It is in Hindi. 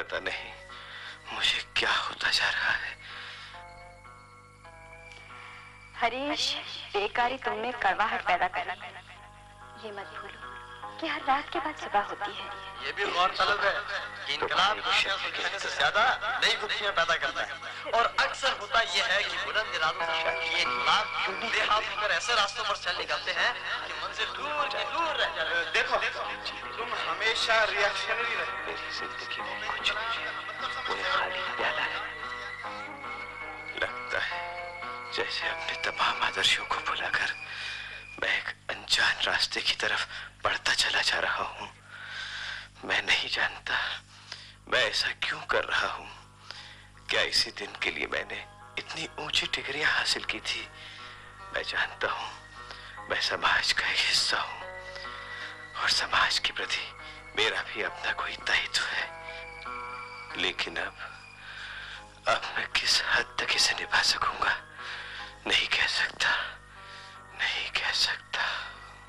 पता नहीं मुझे क्या होता जा रहा है। हरीश, बेकारी तुमने कड़वाहट पैदा कर दी। ये मत भूलो कि हर रात के बाद सुबह होती है। ये भी गौरतलब है कि इनकलाब खुशियां सुलझाने से ज्यादा नई खुशियां पैदा करता है। और अक्सर होता यह है कि बुलंद इरादों से ये इनकलाब बेहाल होकर ऐसे रास्तों पर चल निकलते हैं कि मंजिल दूर की दूर रह जाती है। देखो तुम हमेशा रिएक्शनरी रहे। मेरी जिंदगी में कुछ वो खाली प्याला है। लगता है जैसे अपने तमाम आदर्शों को भुलाकर मैं एक अनजान रास्ते की तरफ बढ़ता चला जा रहा हूँ। मैं नहीं जानता मैं ऐसा क्यों कर रहा हूँ। क्या इसी दिन के लिए मैंने इतनी ऊंची डिग्रियां हासिल की थी? मैं जानता हूँ मैं समाज का एक हिस्सा हूँ और समाज के प्रति मेरा भी अपना कोई दायित्व है। लेकिन अब मैं किस हद तक इसे निभा सकूंगा नहीं कह सकता।